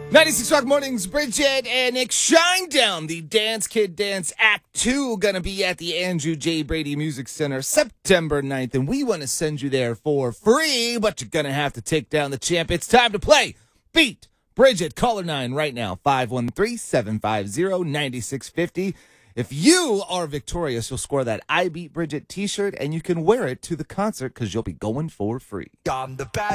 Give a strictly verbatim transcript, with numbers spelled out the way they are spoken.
ninety-six Rock Mornings, Bridget and Nick Shinedown. The Dance Kid Dance Act two going to be at the Andrew J. Brady Music Center September ninth, and we want to send you there for free, but you're going to have to take down the champ. It's time to play Beat Bridget. Caller nine right now, five one three, seven five zero, nine six five zero. If you are victorious, you'll score that I Beat Bridget t-shirt, and you can wear it to the concert because you'll be going for free. I'm the bad